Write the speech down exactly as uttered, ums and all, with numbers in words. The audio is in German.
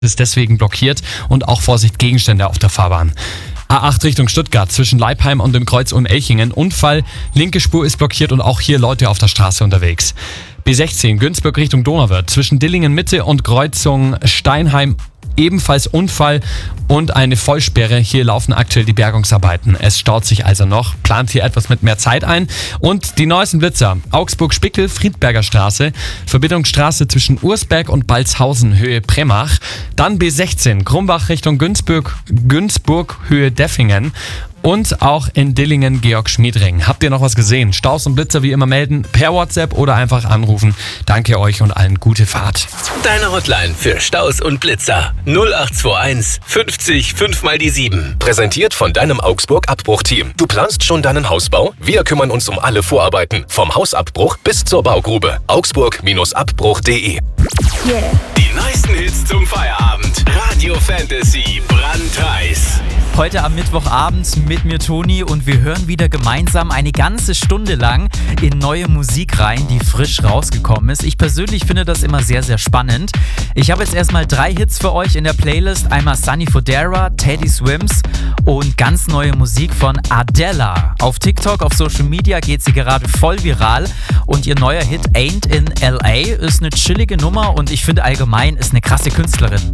ist deswegen blockiert und auch Vorsicht Gegenstände auf der Fahrbahn. A acht Richtung Stuttgart zwischen Leipheim und dem Kreuz Ulm-Elchingen. Unfall, linke Spur ist blockiert und auch hier Leute auf der Straße unterwegs. B sechzehn Günzburg Richtung Donauwörth zwischen Dillingen Mitte und Kreuzung Steinheim. Ebenfalls Unfall und eine Vollsperre. Hier laufen aktuell die Bergungsarbeiten. Es staut sich also noch. Plant hier etwas mit mehr Zeit ein. Und die neuesten Blitzer. Augsburg-Spickel, Friedberger Straße. Verbindungsstraße zwischen Ursberg und Balzhausen, Höhe Premach. Dann B sechzehn, Krumbach Richtung Günzburg, Günzburg, Höhe Deffingen. Und auch in Dillingen, Georg-Schmiedring. Habt ihr noch was gesehen? Staus und Blitzer wie immer melden, per WhatsApp oder einfach anrufen. Danke euch und allen gute Fahrt. Deine Hotline für Staus und Blitzer null acht zwei eins fünfzig fünf mal die sieben. Präsentiert von deinem Augsburg-Abbruch-Team. Du planst schon deinen Hausbau? Wir kümmern uns um alle Vorarbeiten. Vom Hausabbruch bis zur Baugrube. Augsburg Abbruch punkt de. Yeah. Die neuesten Hits zum Feierabend. Radio Fantasy brandheiß. Heute am Mittwochabend mit mir Toni und wir hören wieder gemeinsam eine ganze Stunde lang in neue Musik rein, die frisch rausgekommen ist. Ich persönlich finde das immer sehr, sehr spannend. Ich habe jetzt erstmal drei Hits für euch in der Playlist. Einmal Sunny Fodera, Teddy Swims und ganz neue Musik von Adele. Auf TikTok, auf Social Media geht sie gerade voll viral und ihr neuer Hit Ain't in L A ist eine chillige Nummer und ich finde allgemein ist eine krasse Künstlerin.